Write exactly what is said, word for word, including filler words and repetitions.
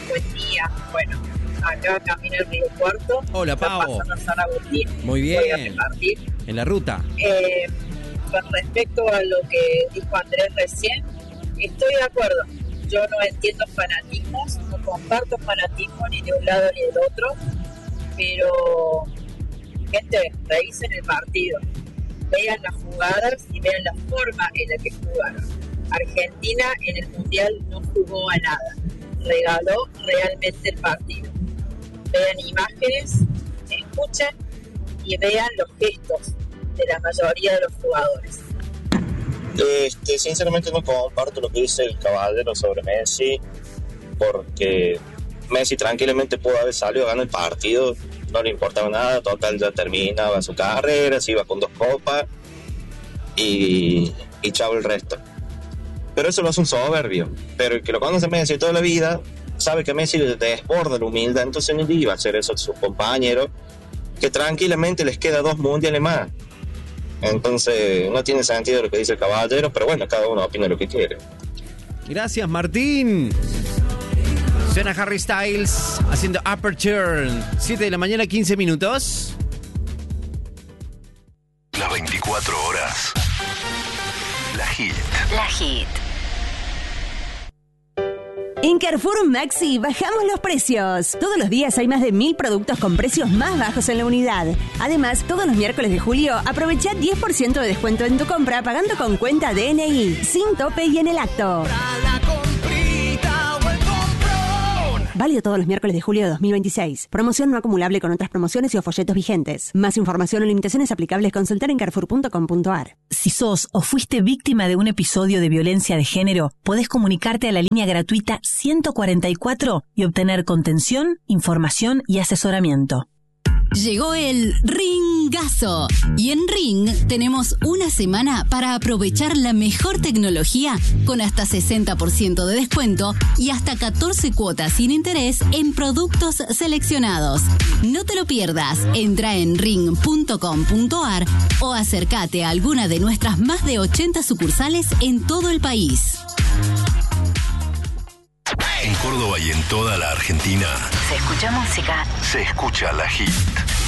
buen día. Bueno, acá camino el Río Cuarto. Hola, Pau. Pasando a San Agustín. Muy bien. Voy a repartir. En la ruta. Eh, con respecto a lo que dijo Andrés recién, estoy de acuerdo. Yo no entiendo fanatismos, no comparto fanatismo ni de un lado ni del otro, pero gente, revisen el partido, vean las jugadas y vean la forma en la que jugaron. Argentina en el Mundial no jugó a nada, regaló realmente el partido. Vean imágenes, escuchen y vean los gestos de la mayoría de los jugadores. Este, sinceramente no comparto lo que dice el caballero sobre Messi, porque Messi tranquilamente pudo haber salido a ganar el partido, no le importaba nada, total ya terminaba su carrera, se iba con dos copas y, y chao el resto. Pero eso lo hace un soberbio, pero el que lo conoce a Messi toda la vida sabe que Messi desborda la humildad, entonces no iba a hacer eso a sus compañeros, que tranquilamente les queda dos mundiales más. Entonces no tiene sentido lo que dice el caballero, pero bueno, cada uno opina lo que quiere. Gracias, Martín. Suena Harry Styles haciendo Aperture. siete de la mañana, quince minutos. Las veinticuatro horas. La Hit. La Hit. En Carrefour Maxi bajamos los precios. Todos los días hay más de mil productos con precios más bajos en la unidad. Además, todos los miércoles de julio aprovecha diez por ciento de descuento en tu compra pagando con cuenta D N I, sin tope y en el acto. Válido todos los miércoles de julio de dos mil veintiséis. Promoción no acumulable con otras promociones y o folletos vigentes. Más información o limitaciones aplicables consultar en carrefour punto com punto a r. Si sos o fuiste víctima de un episodio de violencia de género, podés comunicarte a la línea gratuita ciento cuarenta y cuatro y obtener contención, información y asesoramiento. Llegó el Ringazo. Y en Ring tenemos una semana para aprovechar la mejor tecnología con hasta sesenta por ciento de descuento y hasta catorce cuotas sin interés en productos seleccionados. No te lo pierdas. Entra en ring punto com punto a r o acércate a alguna de nuestras más de ochenta sucursales en todo el país. En Córdoba y en toda la Argentina Se escucha música. se escucha La Hit.